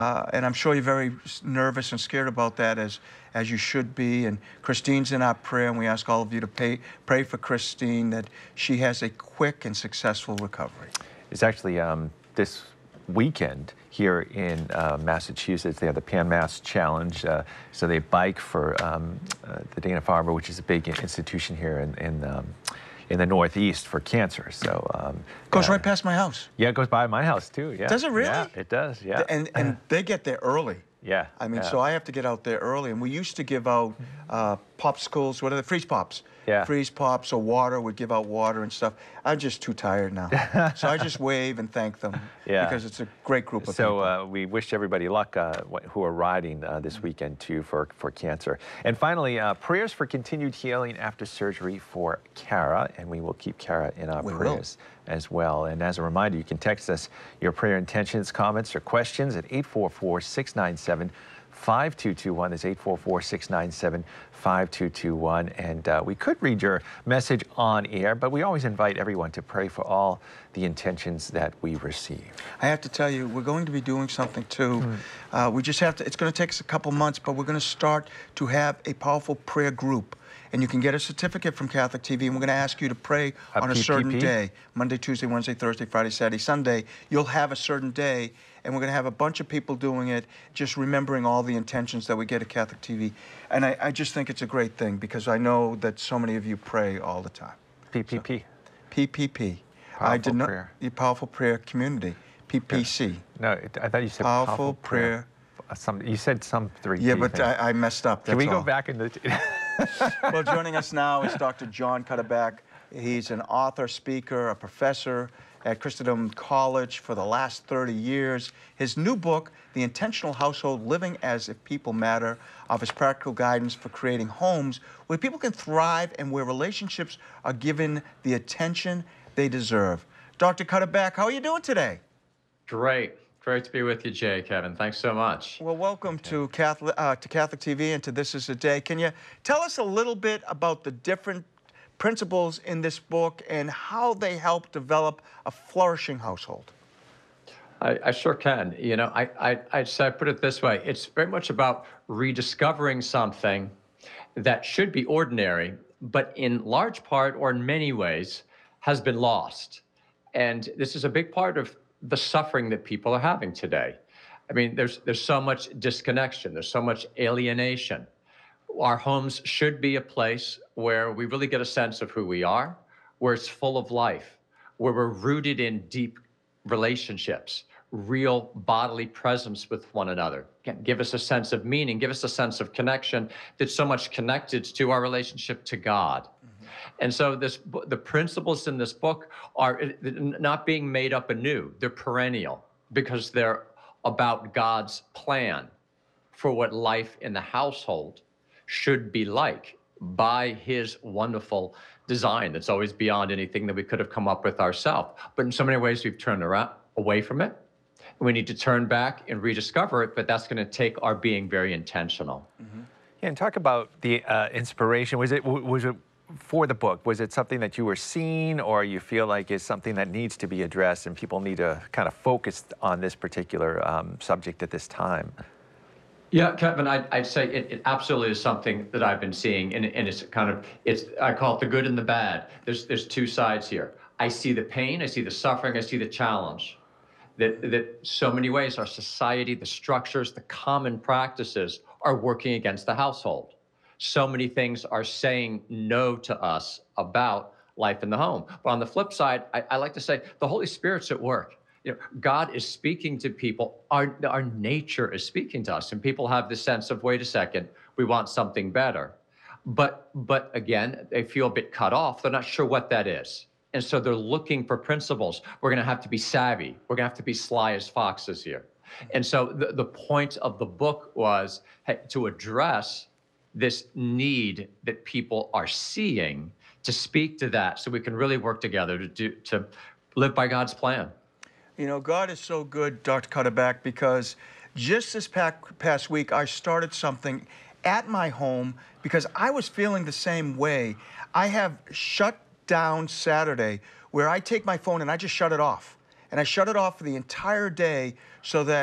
And I'm sure you're very nervous and scared about that, as you should be. And Christine's in our prayer, and we ask all of you to pray for Christine that she has a quick and successful recovery. It's actually this weekend here in Massachusetts. They have the Pan Mass Challenge. So they bike for the Dana-Farber, which is a big institution here in the Northeast for cancer. So goes right past my house. Yeah, it goes by my house too. Yeah. Does it really? Yeah, it does. Yeah. And they get there early. Yeah. I mean, so I have to get out there early. And we used to give out popsicles. What are they? Freeze pops. Yeah. Freeze pops or water. We'd give out water and stuff. I'm just too tired now. So I just wave and thank them. Yeah. Because it's a great group of people. So we wish everybody luck who are riding this weekend too for cancer. And finally, prayers for continued healing after surgery for Kara. And we will keep Kara in our prayers as well. And as a reminder, you can text us your prayer intentions, comments, or questions at 844-697-5221. That's 844-697-5221. And we could read your message on air, but we always invite everyone to pray for all the intentions that we receive. I have to tell you, we're going to be doing something too. We just have to, it's going to take us a couple months, but we're going to start to have a powerful prayer group. And you can get a certificate from Catholic TV, and we're going to ask you to pray on a certain day. Monday, Tuesday, Wednesday, Thursday, Friday, Saturday, Sunday. You'll have a certain day, and we're going to have a bunch of people doing it, just remembering all the intentions that we get at Catholic TV. And I just think it's a great thing, because I know that so many of you pray all the time. PPP. So, PPP. Powerful prayer. The Powerful Prayer Community. PPC. No, I thought you said Powerful Prayer. You said some three. Yeah, but I messed up. Can we go all. back in the... Well, joining us now is Dr. John Cuddeback. He's an author, speaker, a professor at Christendom College for the last 30 years. His new book, The Intentional Household, Living as If People Matter, offers practical guidance for creating homes where people can thrive and where relationships are given the attention they deserve. Dr. Cuddeback, how are you doing today? Great. Great to be with you, Jay, Kevin. Thanks so much. Well, welcome to Catholic TV and to This Is a Day. Can you tell us a little bit about the different principles in this book and how they help develop a flourishing household? I sure can. You know, I'd say, I put it this way. It's very much about rediscovering something that should be ordinary, but in large part or in many ways has been lost. And this is a big part of the suffering that people are having today. I mean, there's so much disconnection, there's so much alienation. Our homes should be a place where we really get a sense of who we are, where it's full of life, where we're rooted in deep relationships, real bodily presence with one another. Again, give us a sense of meaning, give us a sense of connection that's so much connected to our relationship to God. And so the principles in this book are not being made up anew. They're perennial because they're about God's plan for what life in the household should be like by his wonderful design that's always beyond anything that we could have come up with ourselves. But in so many ways, we've turned away from it. We need to turn back and rediscover it, but that's going to take our being very intentional. Yeah, and talk about the inspiration. Was it for the book? Was it something that you were seeing, or you feel like it's something that needs to be addressed and people need to kind of focus on this particular subject at this time? Yeah, Kevin, I'd say it absolutely is something that I've been seeing, and it's I call it the good and the bad. There's two sides here. I see the pain, I see the suffering, I see the challenge. That so many ways our society, the structures, the common practices are working against the household. So many things are saying no to us about life in the home. But on the flip side, I like to say the Holy Spirit's at work. You know, God is speaking to people. Our nature is speaking to us, and people have this sense of, wait a second, we want something better. But again, they feel a bit cut off. They're not sure what that is. And so they're looking for principles. We're going to have to be savvy. We're going to have to be sly as foxes here. And so the point of the book was to address this need that people are seeing, to speak to that so we can really work together to live by God's plan. You know, God is so good, Dr. Cuddeback, because just this past week, I started something at my home because I was feeling the same way. I have shut down Saturday where I take my phone and I just shut it off. And I shut it off for the entire day so that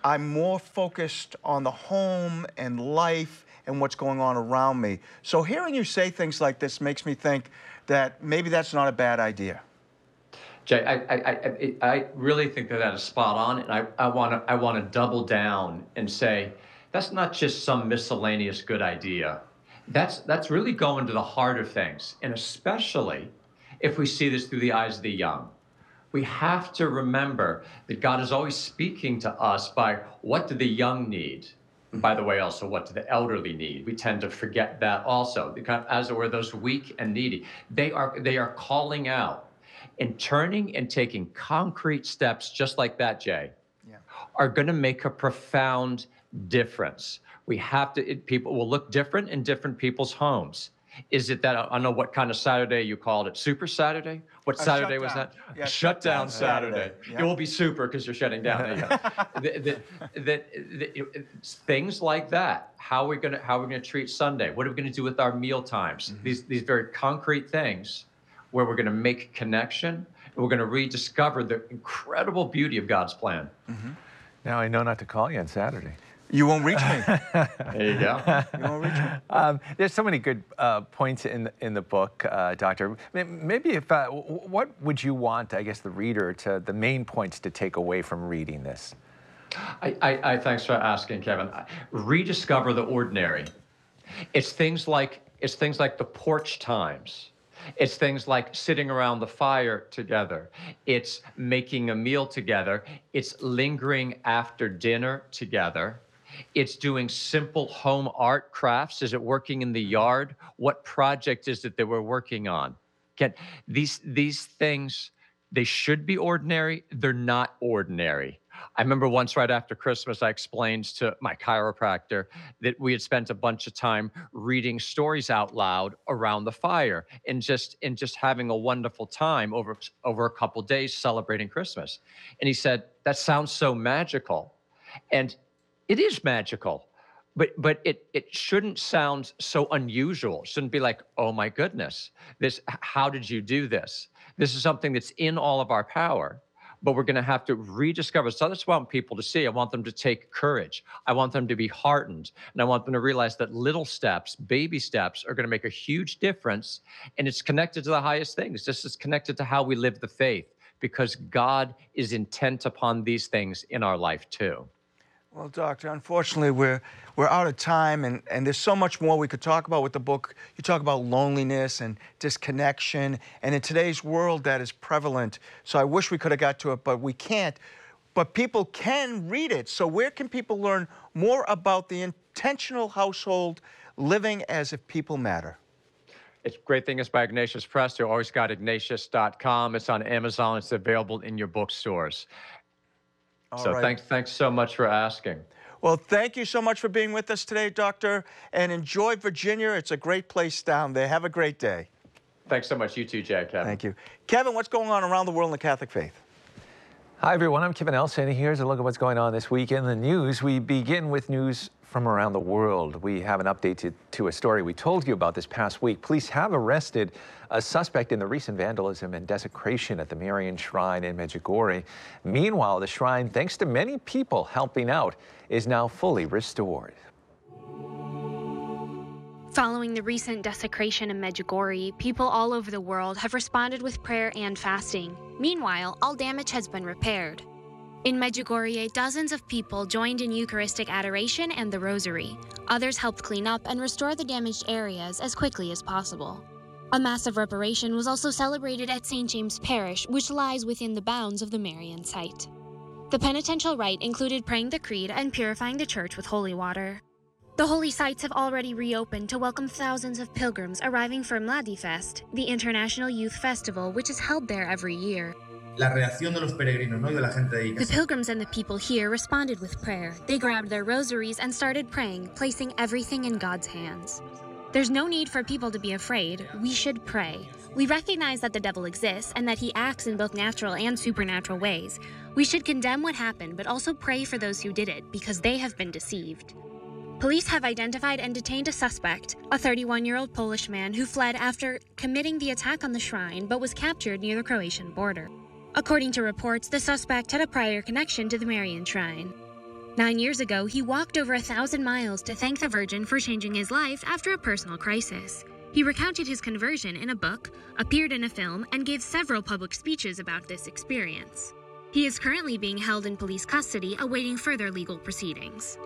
I'm more focused on the home and life and what's going on around me. So hearing you say things like this makes me think that maybe that's not a bad idea. Jay, I really think that is spot on, and I want to double down and say that's not just some miscellaneous good idea. That's really going to the heart of things, and especially if we see this through the eyes of the young. We have to remember that God is always speaking to us by what do the young need? And by the way, also, what do the elderly need? We tend to forget that also, because as it were, those weak and needy. They are calling out and turning and taking concrete steps just like that, Jay, are going to make a profound difference. We have to, people will look different in different people's homes. Is it that, I don't know what kind of Saturday you called it, Super Saturday? What Saturday was that? Yeah, shutdown Saturday. Yeah. It will be super because you're shutting down. Things like that. How are we gonna treat Sunday? What are we gonna do with our meal times? Mm-hmm. These very concrete things where we're gonna make connection and we're gonna rediscover the incredible beauty of God's plan. Mm-hmm. Now I know not to call you on Saturday. You won't reach me. There you go. You won't reach me. There's so many good points in the book, Doctor. Maybe if what would you want, I guess, the reader the main points to take away from reading this? I thanks for asking, Kevin. Rediscover the ordinary. It's things like the porch times. It's things like sitting around the fire together. It's making a meal together. It's lingering after dinner together. It's doing simple home art crafts. Is it working in the yard? What project is it that we're working on? These things, they should be ordinary. They're not ordinary. I remember once right after Christmas, I explained to my chiropractor that we had spent a bunch of time reading stories out loud around the fire and just having a wonderful time over a couple days celebrating Christmas. And he said, that sounds so magical. And it is magical, but it shouldn't sound so unusual. It shouldn't be like, oh my goodness, how did you do this? This is something that's in all of our power, but we're going to have to rediscover. So that's what I want people to see. I want them to take courage. I want them to be heartened. And I want them to realize that little steps, baby steps, are going to make a huge difference. And it's connected to the highest things. This is connected to how we live the faith, because God is intent upon these things in our life too. Well, Doctor, unfortunately, we're out of time, and there's so much more we could talk about with the book. You talk about loneliness and disconnection, and in today's world, that is prevalent. So I wish we could have got to it, but we can't. But people can read it. So where can people learn more about the intentional household living as if people matter? It's great thing is by Ignatius Press. You always got Ignatius.com. It's on Amazon. It's available in your bookstores. So thanks so much for asking. Well, thank you so much for being with us today, Doctor, and enjoy Virginia. It's a great place down there. Have a great day. Thanks so much. You too, Jack. Kevin. Thank you. Kevin, what's going on around the world in the Catholic faith? Hi, everyone. I'm Kevin Elson. Here's a look at what's going on this week in the news. We begin with news from around the world. We have an update to a story we told you about this past week. Police have arrested a suspect in the recent vandalism and desecration at the Marian Shrine in Medjugorje. Meanwhile, the shrine, thanks to many people helping out, is now fully restored. Following the recent desecration in Medjugorje, people all over the world have responded with prayer and fasting. Meanwhile, all damage has been repaired. In Medjugorje, dozens of people joined in Eucharistic adoration and the Rosary. Others helped clean up and restore the damaged areas as quickly as possible. A massive reparation was also celebrated at St. James Parish, which lies within the bounds of the Marian site. The penitential rite included praying the Creed and purifying the church with holy water. The holy sites have already reopened to welcome thousands of pilgrims arriving for Mladi Fest, the international youth festival which is held there every year. La reacción de los peregrinos, ¿no? Y de la gente ahí. The pilgrims and the people here responded with prayer. They grabbed their rosaries and started praying, placing everything in God's hands. There's no need for people to be afraid. We should pray. We recognize that the devil exists and that he acts in both natural and supernatural ways. We should condemn what happened, but also pray for those who did it, because they have been deceived. Police have identified and detained a suspect, a 31-year-old Polish man who fled after committing the attack on the shrine but was captured near the Croatian border. According to reports, the suspect had a prior connection to the Marian Shrine. 9 years ago, he walked over 1,000 miles to thank the Virgin for changing his life after a personal crisis. He recounted his conversion in a book, appeared in a film, and gave several public speeches about this experience. He is currently being held in police custody, awaiting further legal proceedings.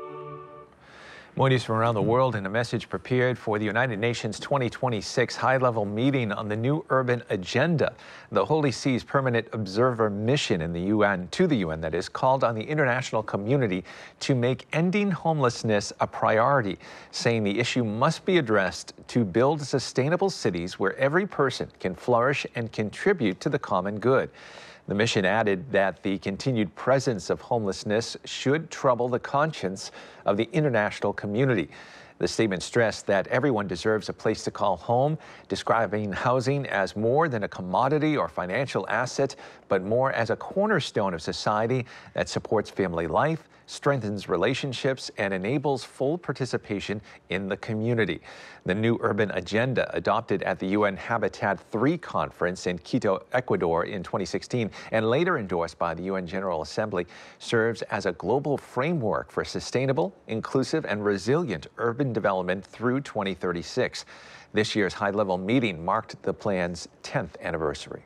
More news from around the world in a message prepared for the United Nations 2026 high-level meeting on the new urban agenda. The Holy See's permanent observer mission in the UN, that is, called on the international community to make ending homelessness a priority, saying the issue must be addressed to build sustainable cities where every person can flourish and contribute to the common good. The mission added that the continued presence of homelessness should trouble the conscience of the international community. The statement stressed that everyone deserves a place to call home, describing housing as more than a commodity or financial asset, but more as a cornerstone of society that supports family life, strengthens relationships, and enables full participation in the community. The new urban agenda, adopted at the UN Habitat III conference in Quito, Ecuador in 2016, and later endorsed by the UN General Assembly, serves as a global framework for sustainable, inclusive, and resilient urban development through 2036. This year's high-level meeting marked the plan's 10th anniversary.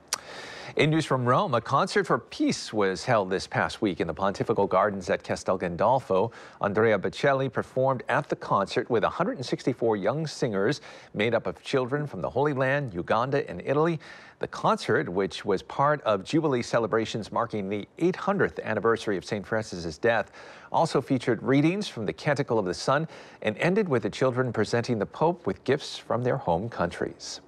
In news from Rome, a concert for peace was held this past week in the Pontifical Gardens at Castel Gandolfo. Andrea Bocelli performed at the concert with 164 young singers made up of children from the Holy Land, Uganda, and Italy. The concert, which was part of Jubilee celebrations marking the 800th anniversary of St. Francis's death, also featured readings from the Canticle of the Sun and ended with the children presenting the Pope with gifts from their home countries.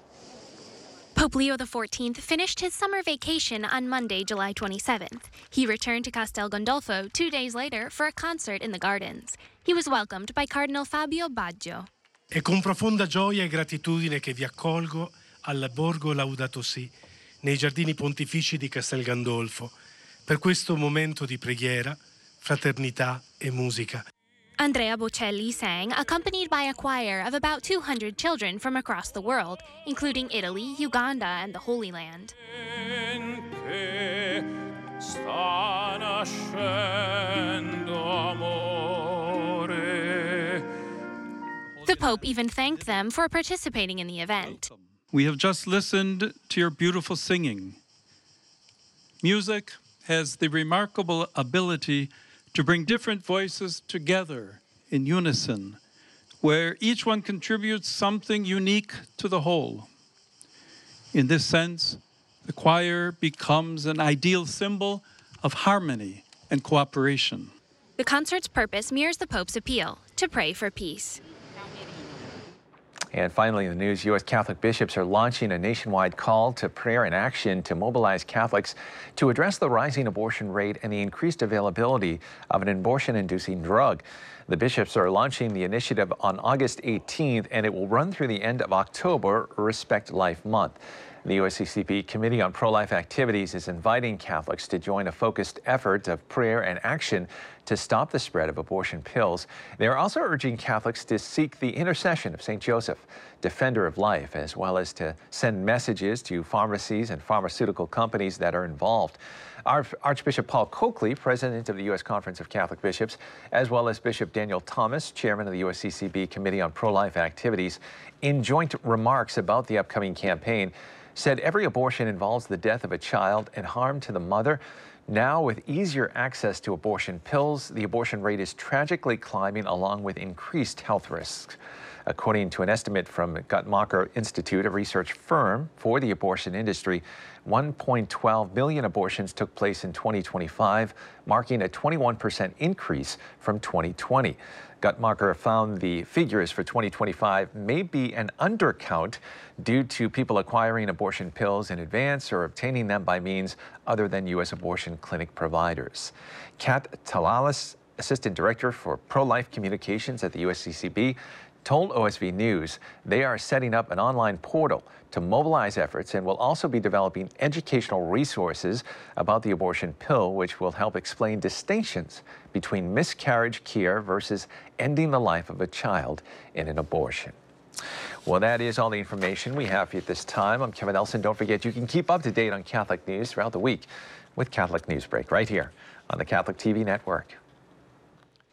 Pope Leo XIV finished his summer vacation on Monday, July 27th. He returned to Castel Gandolfo 2 days later for a concert in the gardens. He was welcomed by Cardinal Fabio Baggio. È con profonda gioia e gratitudine che vi accolgo al Borgo Laudato Si, nei giardini pontifici di Castel Gandolfo, per questo momento di preghiera, fraternità e musica. Andrea Bocelli sang, accompanied by a choir of about 200 children from across the world, including Italy, Uganda, and the Holy Land. The Pope even thanked them for participating in the event. We have just listened to your beautiful singing. Music has the remarkable ability to bring different voices together in unison, where each one contributes something unique to the whole. In this sense, the choir becomes an ideal symbol of harmony and cooperation. The concert's purpose mirrors the Pope's appeal to pray for peace. And finally, in the news, U.S. Catholic bishops are launching a nationwide call to prayer and action to mobilize Catholics to address the rising abortion rate and the increased availability of an abortion-inducing drug. The bishops are launching the initiative on August 18th, and it will run through the end of October, Respect Life Month. The USCCB Committee on Pro-Life Activities is inviting Catholics to join a focused effort of prayer and action to stop the spread of abortion pills. They are also urging Catholics to seek the intercession of St. Joseph, defender of life, as well as to send messages to pharmacies and pharmaceutical companies that are involved. Archbishop Paul Coakley, president of the U.S. Conference of Catholic Bishops, as well as Bishop Daniel Thomas, chairman of the USCCB Committee on Pro-Life Activities, in joint remarks about the upcoming campaign, said every abortion involves the death of a child and harm to the mother. Now, with easier access to abortion pills, the abortion rate is tragically climbing along with increased health risks. According to an estimate from Guttmacher Institute, a research firm for the abortion industry, 1.12 million abortions took place in 2025, marking a 21% increase from 2020. Guttmacher found the figures for 2025 may be an undercount due to people acquiring abortion pills in advance or obtaining them by means other than U.S. abortion clinic providers. Kat Talalis, Assistant Director for Pro-Life Communications at the USCCB, told OSV News they are setting up an online portal to mobilize efforts and will also be developing educational resources about the abortion pill, which will help explain distinctions between miscarriage care versus ending the life of a child in an abortion. Well, that is all the information we have for you at this time. I'm Kevin Nelson. Don't forget, you can keep up to date on Catholic news throughout the week with Catholic Newsbreak right here on the Catholic TV network.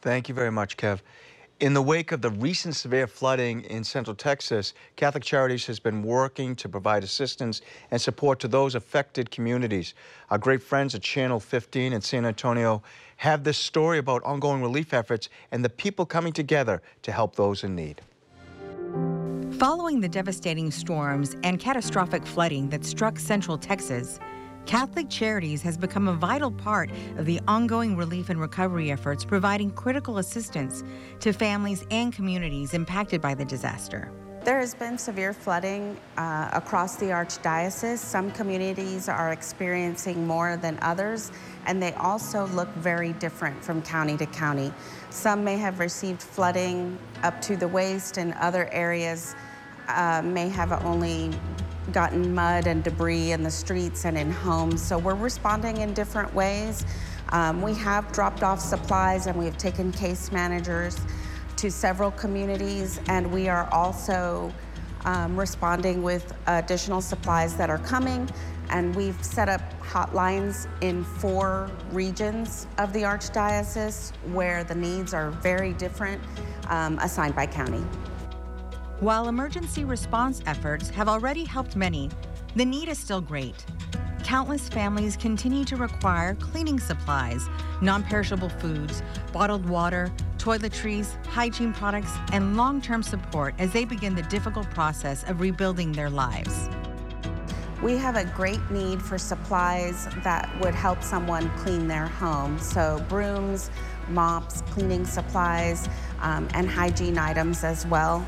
Thank you very much, Kev. In the wake of the recent severe flooding in Central Texas, Catholic Charities has been working to provide assistance and support to those affected communities. Our great friends at Channel 15 in San Antonio have this story about ongoing relief efforts and the people coming together to help those in need. Following the devastating storms and catastrophic flooding that struck Central Texas, Catholic Charities has become a vital part of the ongoing relief and recovery efforts, providing critical assistance to families and communities impacted by the disaster. There has been severe flooding across the Archdiocese. Some communities are experiencing more than others, and they also look very different from county to county. Some may have received flooding up to the waist, and other areas may have only gotten mud and debris in the streets and in homes. So we're responding in different ways. We have dropped off supplies, and we have taken case managers to several communities, and we are also responding with additional supplies that are coming. And we've set up hotlines in 4 regions of the Archdiocese where the needs are very different, assigned by county. While emergency response efforts have already helped many, the need is still great. Countless families continue to require cleaning supplies, non-perishable foods, bottled water, toiletries, hygiene products, and long-term support as they begin the difficult process of rebuilding their lives. We have a great need for supplies that would help someone clean their home. So brooms, mops, cleaning supplies, and hygiene items as well.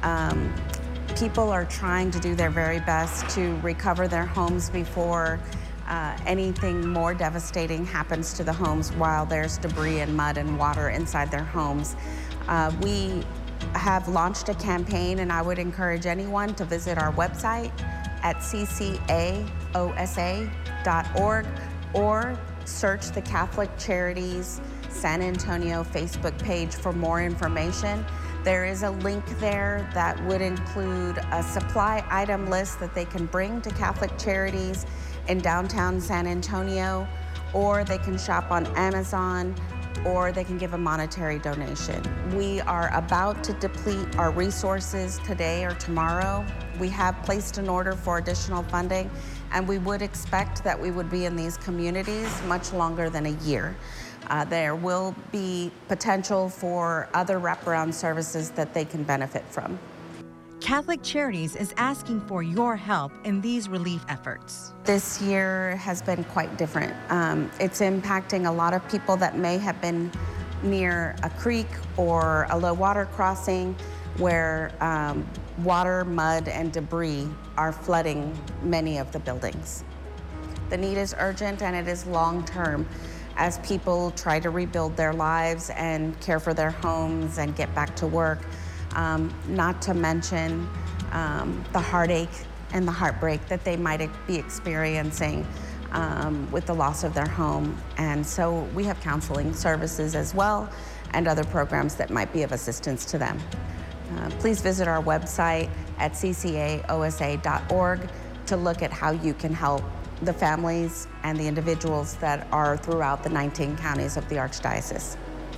People are trying to do their very best to recover their homes before anything more devastating happens to the homes while there's debris and mud and water inside their homes. We have launched a campaign, and I would encourage anyone to visit our website at ccaosa.org or search the Catholic Charities San Antonio Facebook page for more information. There is a link there that would include a supply item list that they can bring to Catholic Charities in downtown San Antonio, or they can shop on Amazon, or they can give a monetary donation. We are about to deplete our resources today or tomorrow. We have placed an order for additional funding, and we would expect that we would be in these communities much longer than a year. There will be potential for other wraparound services that they can benefit from. Catholic Charities is asking for your help in these relief efforts. This year has been quite different. It's impacting a lot of people that may have been near a creek or a low water crossing where water, mud, and debris are flooding many of the buildings. The need is urgent, and it is long-term as people try to rebuild their lives and care for their homes and get back to work. Not to mention the heartache and the heartbreak that they might be experiencing with the loss of their home. And so we have counseling services as well and other programs that might be of assistance to them. Please visit our website at ccaosa.org to look at how you can help the families and the individuals that are throughout the 19 counties of the Archdiocese.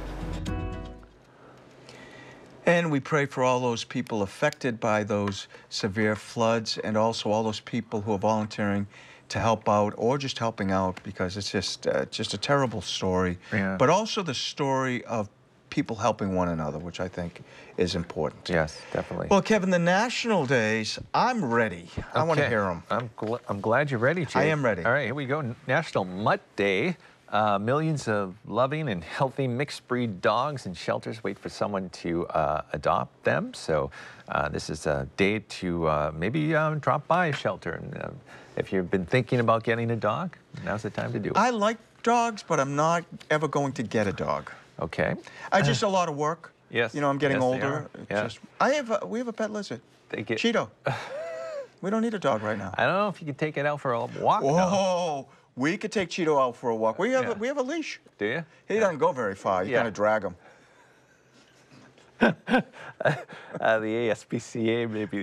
And we pray for all those people affected by those severe floods, and also all those people who are volunteering to help out or just helping out, because it's just a terrible story. Yeah. But also the story of people helping one another, which I think is important. Yes, definitely. Well, Kevin, the national days, I'm ready. I want to Okay. hear them. I'm glad you're ready, Jay. I am ready. All right, here we go. National Mutt Day. Millions of loving and healthy mixed breed dogs in shelters wait for someone to adopt them. So this is a day to maybe drop by a shelter. And if you've been thinking about getting a dog, now's the time to do it. I like dogs, but I'm not ever going to get a dog. Okay. Just a lot of work. Yes. You know, I'm getting Yes, they older. are. It's Yeah. just, we have a pet lizard. Cheeto. We don't need a dog right now. I don't know if you could take it out for a walk. Whoa, though. we could take Cheeto out for a walk. We have a leash. Do you? He doesn't go very far. You Yeah. kind of drag him. The ASPCA maybe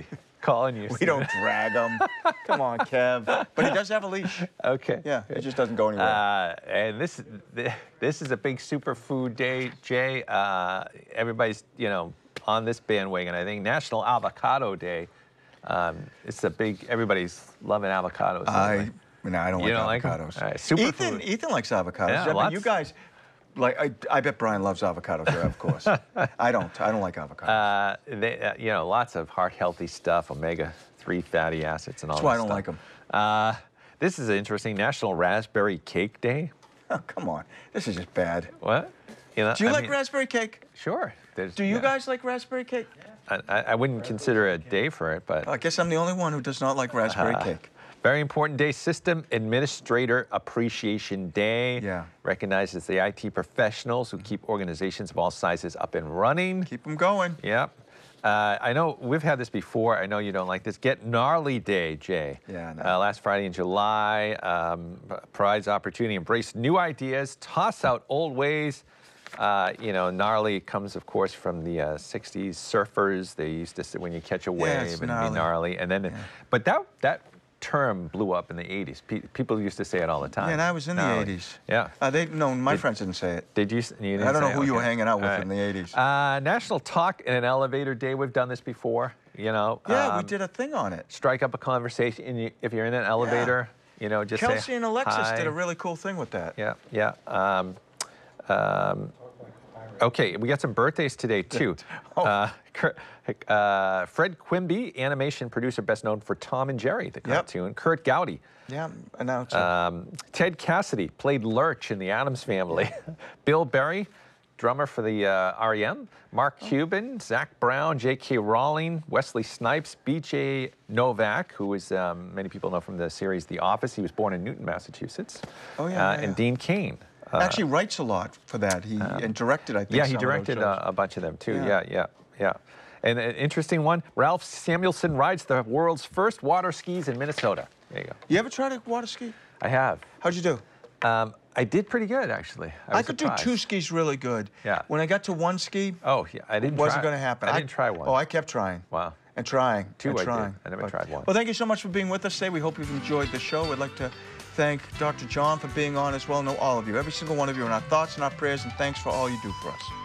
calling you. We don't drag him. Come on, Kev. But he does have a leash. Okay. Yeah, it just doesn't go anywhere. And this is a big superfood day, Jay. Everybody's, you know, on this bandwagon. I think National Avocado Day. It's a big. Everybody's loving avocados. I don't like avocados. All right, superfood. Ethan likes avocados. Yeah, But you guys, like, I bet Brian loves avocados. Yeah, of course. I don't like avocados. You know, lots of heart-healthy stuff, omega-3 fatty acids, and all. That's why I that don't stuff. like them. This is interesting. National Raspberry Cake Day. Oh, come on, this is just bad. What? You know, Do you like raspberry cake? Sure. Do you guys like raspberry cake? I wouldn't consider a day for it, but I guess I'm the only one who does not like raspberry cake. very important day. System Administrator Appreciation Day. Yeah. Recognizes the IT professionals who keep organizations of all sizes up and running. Keep them going. Yep. I know we've had this before. I know you don't like this. Get Gnarly Day, Jay. Yeah, I know. Last Friday in July, provides opportunity, embrace new ideas, toss out old ways. You know, gnarly comes, of course, from the 60s surfers. They used to say when you catch a wave, it's and gnarly. be gnarly. And then, but that term blew up in the 80s. People used to say it all the time. Yeah, and I was in the Gnarly. 80s. Yeah. My friends didn't say it. Did you? You didn't I don't know say it? who you were Okay. hanging out with All in the 80s. National Talk in an Elevator Day. We've done this before. You know. Yeah, we did a thing on it. Strike up a conversation. And if you're in an elevator, you know, just Kelsey say and Alexis hi. did a really cool thing with that. Yeah, yeah. Okay, we got some birthdays today, too. Fred Quimby, animation producer best known for Tom and Jerry, the cartoon. Kurt Gowdy. Yeah, announcer. Ted Cassidy played Lurch in The Addams Family. Bill Berry, drummer for the REM. Mark Cuban, Zach Brown, J.K. Rowling, Wesley Snipes, B.J. Novak, who is, many people know from the series The Office. He was born in Newton, Massachusetts. Oh, yeah, And Dean Cain. Actually writes a lot for that. He and directed, I think. Yeah, he some of those directed shows. a bunch of them too. Yeah. Yeah. And an interesting one, Ralph Samuelson rides the world's first water skis in Minnesota. There you go. You ever tried a water ski? I have. How'd you do? I did pretty good, actually. I could do 2 skis really good. Yeah. When I got to 1 ski, oh, yeah, I didn't. wasn't going to happen. I didn't try one. Oh, I kept trying. Wow. And trying. 2 and I trying. did. I never tried one. Well, thank you so much for being with us today. We hope you've enjoyed the show. We'd like to thank Dr. John for being on as well. Know all of you, every single one of you, in our thoughts and our prayers, and thanks for all you do for us.